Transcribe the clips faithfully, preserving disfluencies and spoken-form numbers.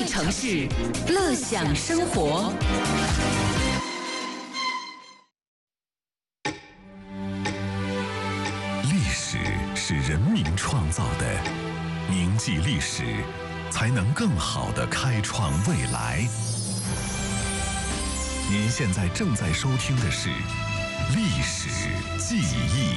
味城市，乐享生活。 历史是人民创造的，铭记历史，才能更好地开创未来。您现在正在收听的是《历史记忆》。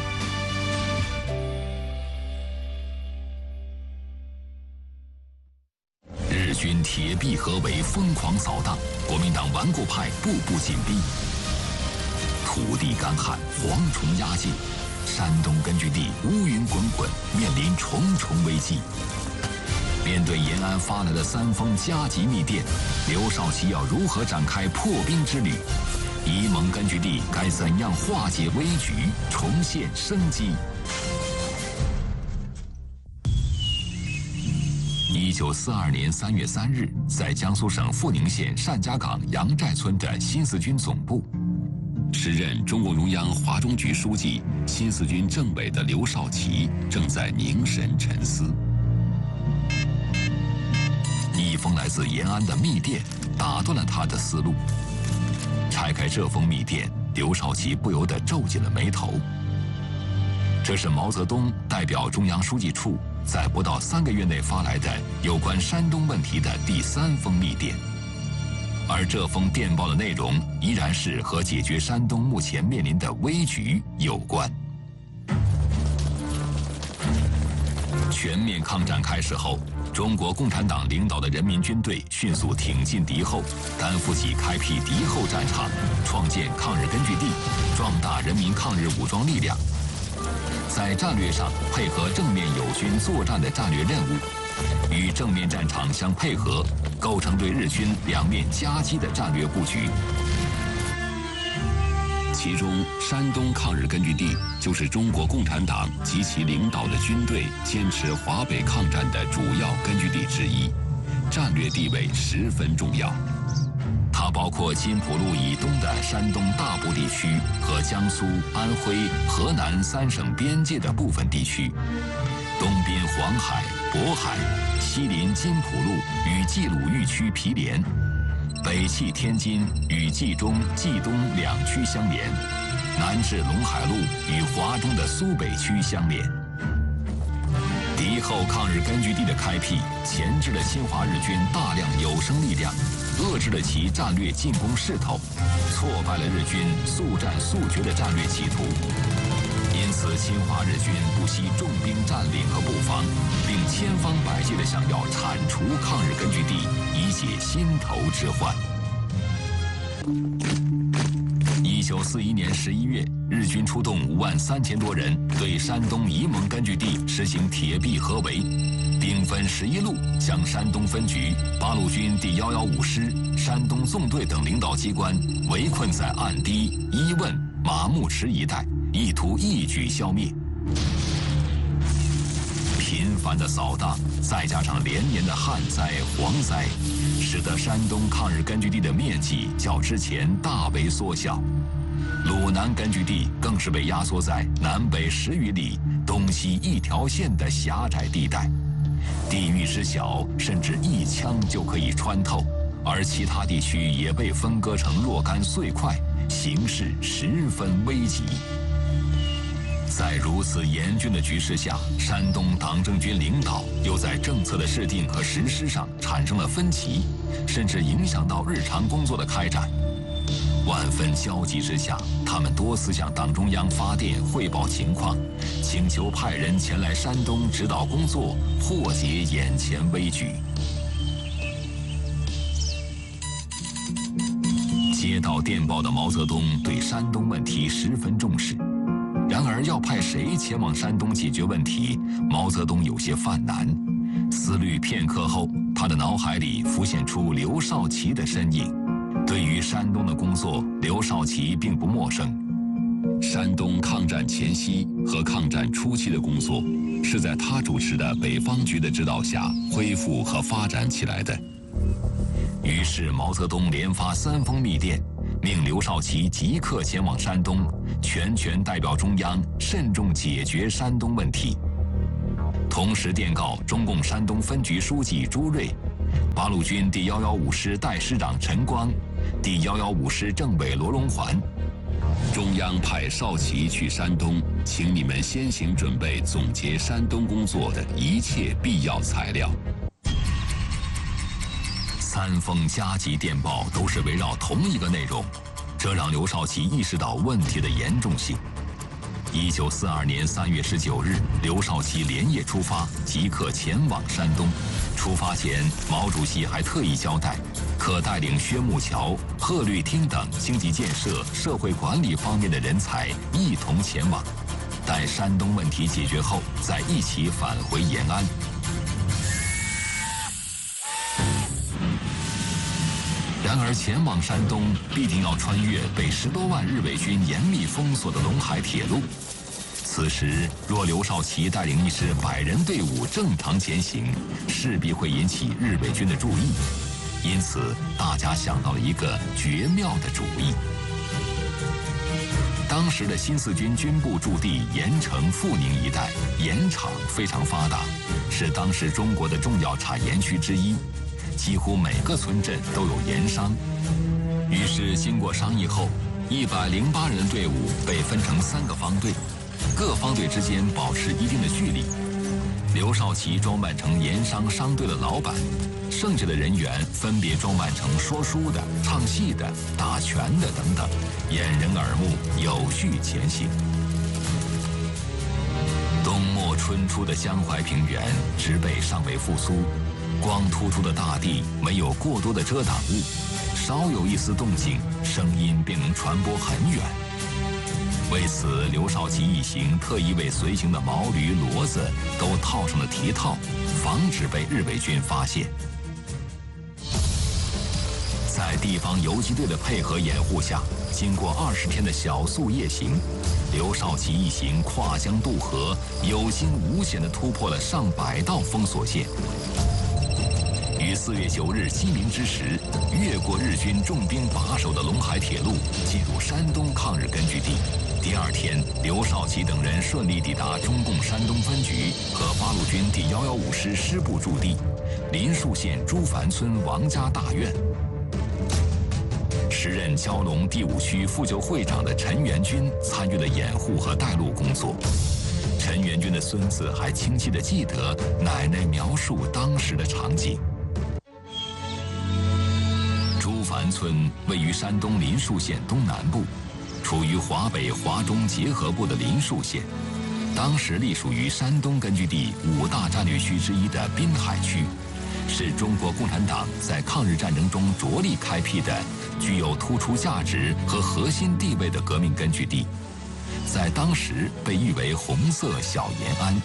日军铁壁合围，疯狂扫荡，国民党顽固派步步紧逼。土地干旱，蝗虫压境，山东根据地乌云滚滚，面临重重危机。面对延安发来的三封加急密电，刘少奇要如何展开破冰之旅？沂蒙根据地该怎样化解危局，重现生机？一九四二年三月三日，在江苏省富宁县单家岗杨寨村的新四军总部，时任中共中央华中局书记、新四军政委的刘少奇正在凝神沉思。一封来自延安的密电打断了他的思路。拆开这封密电，刘少奇不由得皱紧了眉头。这是毛泽东代表中央书记处在不到三个月内发来的有关山东问题的第三封密电，而这封电报的内容依然是和解决山东目前面临的危局有关。全面抗战开始后，中国共产党领导的人民军队迅速挺进敌后，担负起开辟敌后战场、创建抗日根据地、壮大人民抗日武装力量。在战略上配合正面友军作战的战略任务，与正面战场相配合，构成对日军两面夹击的战略布局。其中，山东抗日根据地就是中国共产党及其领导的军队坚持华北抗战的主要根据地之一，战略地位十分重要。它包括金浦路以东的山东大部地区和江苏、安徽、河南三省边界的部分地区，东边黄海、渤海，西临金浦路与冀鲁豫区毗连，北契天津与冀中、冀东两区相连，南至陇海路与华中的苏北区相连。敌后抗日根据地的开辟，钳制了侵华日军大量有生力量，遏制了其战略进攻势头，挫败了日军速战速决的战略企图。因此，侵华日军不惜重兵占领和布防，并千方百计地想要铲除抗日根据地，以解心头之患。一九四一年十一月，日军出动五万三千多人，对山东沂蒙根据地实行铁壁合围，兵分十一路，将山东分局、八路军第幺幺五师、山东纵队等领导机关围困在岸堤、伊问、马木池一带，意图一举消灭。频繁的扫荡，再加上连年的旱灾、蝗灾，使得山东抗日根据地的面积较之前大为缩小。鲁南根据地更是被压缩在南北十余里、东西一条线的狭窄地带，地域之小，甚至一枪就可以穿透，而其他地区也被分割成若干碎块，形势十分危急。在如此严峻的局势下，山东党政军领导又在政策的制定和实施上产生了分歧，甚至影响到日常工作的开展。万分焦急之下，他们多次向党中央发电汇报情况，请求派人前来山东指导工作，破解眼前危局。接到电报的毛泽东对山东问题十分重视，然而要派谁前往山东解决问题，毛泽东有些犯难。思虑片刻后，他的脑海里浮现出刘少奇的身影。对于山东的工作，刘少奇并不陌生。山东抗战前夕和抗战初期的工作，是在他主持的北方局的指导下恢复和发展起来的。于是毛泽东连发三封密电，命刘少奇即刻前往山东，全权代表中央慎重解决山东问题。同时电告中共山东分局书记朱瑞， 八路军第一一五师代师长陈光，第一一五师政委罗荣桓。中央派少奇去山东，请你们先行准备总结山东工作的一切必要材料。三封加急电报都是围绕同一个内容，这让刘少奇意识到问题的严重性。一九四二年三月十九日，刘少奇连夜出发，即刻前往山东。出发前，毛主席还特意交代，可带领薛木桥、贺绿汀等经济建设、社会管理方面的人才一同前往，待山东问题解决后，再一起返回延安。然而，前往山东必定要穿越被十多万日伪军严密封锁的陇海铁路。此时，若刘少奇带领一支百人队伍正常前行，势必会引起日伪军的注意。因此，大家想到了一个绝妙的主意。当时的新四军军部驻地盐城、阜宁一带盐场非常发达，是当时中国的重要产盐区之一。几乎每个村镇都有盐商，于是经过商议后，一百零八人的队伍被分成三个方队，各方队之间保持一定的距离。刘少奇装扮成盐商商队的老板，剩下的人员分别装扮成说书的、唱戏的、打拳的等等，掩人耳目，有序前行。冬末春初的江淮平原植被尚未复苏，光秃秃的大地没有过多的遮挡物，稍有一丝动静，声音便能传播很远。为此，刘少奇一行特意为随行的毛驴、骡子都套上了蹄套，防止被日伪军发现。在地方游击队的配合掩护下，经过二十天的小宿夜行，刘少奇一行跨江渡河，有惊无险地突破了上百道封锁线。于四月九日鸡鸣之时，越过日军重兵把守的陇海铁路，进入山东抗日根据地。第二天，刘少奇等人顺利抵达中共山东分局和八路军第一一五师师部驻地林树县朱凡村王家大院。时任蛟龙第五区副救会长的陈元军参与了掩护和带路工作。陈元军的孙子还清晰地记得奶奶描述当时的场景。朱凡村位于山东林树县东南部，处于华北华中结合部的林树县，当时隶属于山东根据地五大战略区之一的滨海区，是中国共产党在抗日战争中着力开辟的具有突出价值和核心地位的革命根据地，在当时被誉为红色小延安。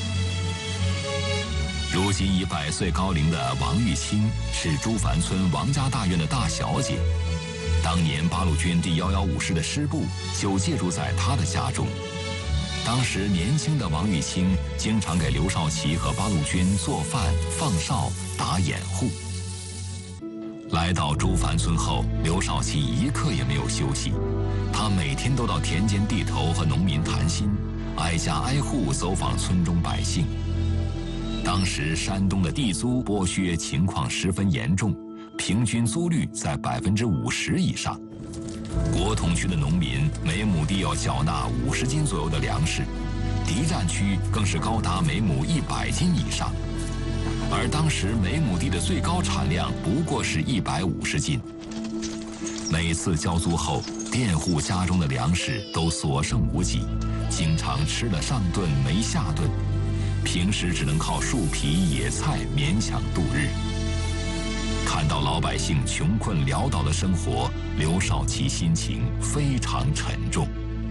如今已百岁高龄的王玉清是朱凡村王家大院的大小姐，当年八路军第一一五师的师部就借住在她的家中。当时年轻的王玉清经常给刘少奇和八路军做饭、放哨、打掩护。来到朱凡村后，刘少奇一刻也没有休息，他每天都到田间地头和农民谈心，挨家挨户走访村中百姓。当时山东的地租剥削情况十分严重，平均租率在百分之五十以上。国统区的农民每亩地要缴纳五十斤左右的粮食，敌占区更是高达每亩一百斤以上。而当时每亩地的最高产量不过是一百五十斤。每次交租后，佃户家中的粮食都所剩无几，经常吃了上顿没下顿，平时只能靠树皮、野菜勉强度日。看到老百姓穷困潦倒的生活，刘少奇心情非常沉重。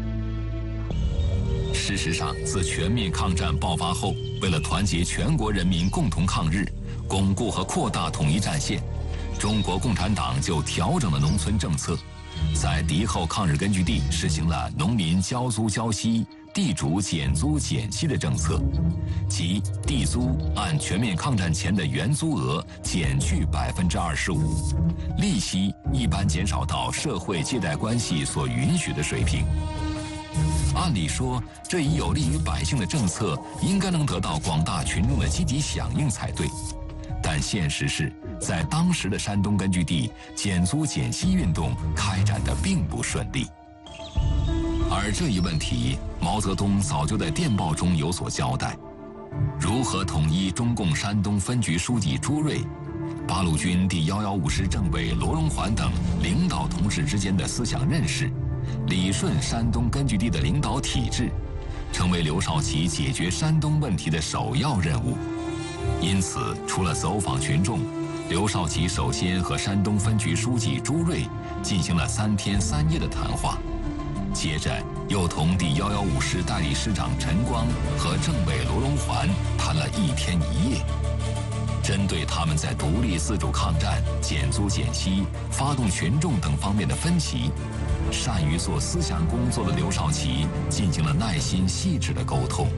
事实上，自全面抗战爆发后，为了团结全国人民共同抗日，巩固和扩大统一战线，中国共产党就调整了农村政策，在敌后抗日根据地实行了农民交租交息、地主减租减息的政策，即地租按全面抗战前的原租额减去百分之二十五，利息一般减少到社会借贷关系所允许的水平。按理说，这一有利于百姓的政策应该能得到广大群众的积极响应才对，但现实是， 在当时的山东根据地，减租减息运动开展得并不顺利。而这一问题，毛泽东早就在电报中有所交代。如何统一中共山东分局书记朱瑞、八路军第一一五师政委罗荣桓等领导同志之间的思想认识，理顺山东根据地的领导体制，成为刘少奇解决山东问题的首要任务。因此，除了走访群众，刘少奇首先和山东分局书记朱瑞进行了三天三夜的谈话，接着又同第一一五师代理师长陈光和政委罗荣桓谈了一天一夜。针对他们在独立自主抗战、减租减息、发动群众等方面的分歧，善于做思想工作的刘少奇进行了耐心细致的沟通。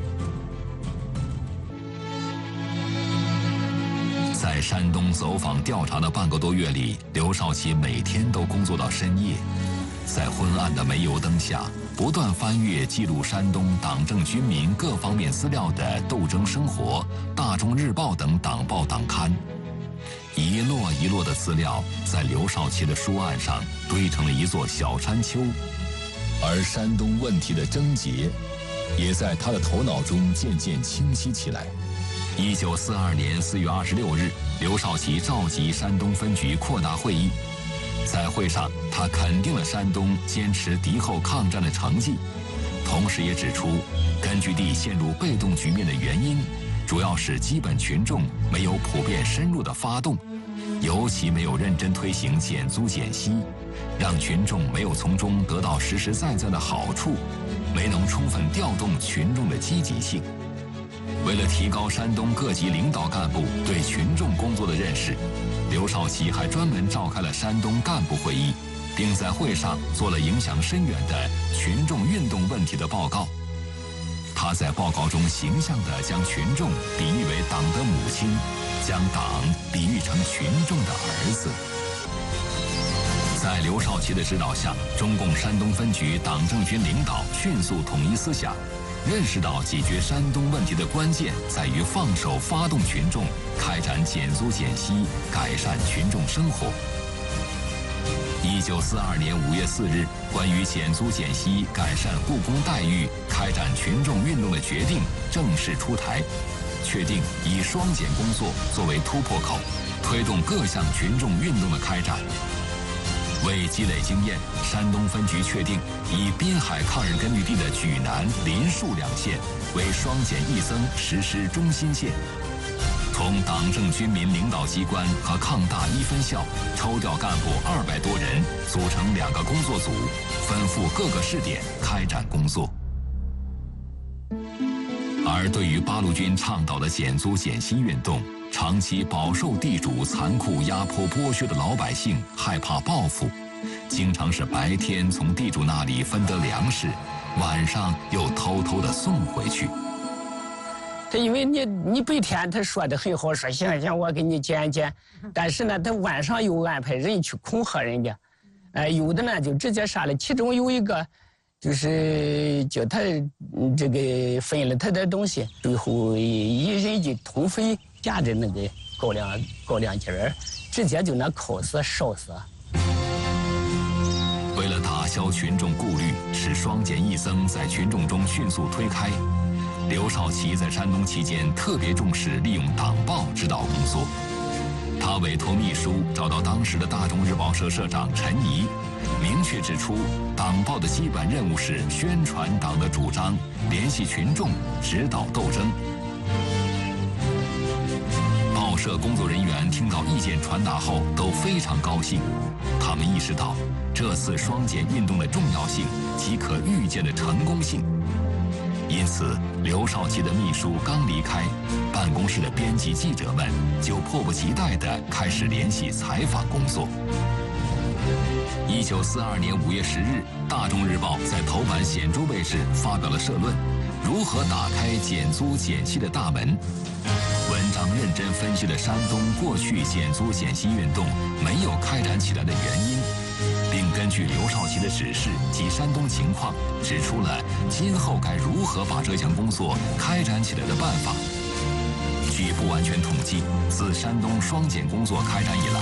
在山东走访调查的半个多月里，刘少奇每天都工作到深夜，在昏暗的煤油灯下，不断翻阅记录山东党政军民各方面资料的《斗争生活》《大众日报》等党报党刊，一摞一摞的资料在刘少奇的书案上堆成了一座小山丘，而山东问题的症结也在他的头脑中渐渐清晰起来。一九四二年四月二十六日，刘少奇召集山东分局扩大会议。在会上，他肯定了山东坚持敌后抗战的成绩，同时也指出，根据地陷入被动局面的原因，主要是基本群众没有普遍深入的发动，尤其没有认真推行减租减息，让群众没有从中得到实实在在的好处，没能充分调动群众的积极性。为了提高山东各级领导干部对群众工作的认识，刘少奇还专门召开了山东干部会议，并在会上做了影响深远的群众运动问题的报告。他在报告中形象地将群众比喻为党的母亲，将党比喻成群众的儿子。在刘少奇的指导下，中共山东分局党政军领导迅速统一思想，认识到解决山东问题的关键在于放手发动群众，开展减租减息，改善群众生活。一九四二年五月四日，关于减租减息、改善雇工待遇、开展群众运动的决定正式出台，确定以双减工作作为突破口，推动各项群众运动的开展。为积累经验，山东分局确定以滨海抗日根据地的莒南、临沭两县为双减一增实施中心县，从党政军民领导机关和抗大一分校抽调干部二百多人，组成两个工作组，分赴各个试点开展工作。而对于八路军倡导的减租减息运动，长期饱受地主残酷压迫剥削的老百姓害怕报复，经常是白天从地主那里分得粮食，晚上又偷偷的送回去。 他因为你你白天他说的很好，说行行我给你减减，但是呢他晚上又安排人去恐吓人家，呃有的呢就直接杀了，其中有一个就是叫他这个分了他的东西，最后一人一通匪夹着那个高粱高粱尖儿，直接就那烤死烧死。 为了打消群众顾虑，使双减一增在群众中迅速推开，刘少奇在山东期间特别重视利用党报指导工作。他委托秘书找到当时的大众日报社社长陈仪，明确指出，党报的基本任务是宣传党的主张，联系群众，指导斗争。报社工作人员听到意见传达后都非常高兴，他们意识到这次双减运动的重要性及可预见的成功性。因此，刘少奇的秘书刚离开，办公室的编辑记者们就迫不及待地开始联系采访工作。一九四二年五月十日，《大众日报》在头版显著位置发表了社论：如何打开减租减息的大门。文章认真分析了山东过去减租减息运动没有开展起来的原因，并根据刘少奇的指示及山东情况，指出了今后该如何把这项工作开展起来的办法。 据不完全统计，自山东双减工作开展以来，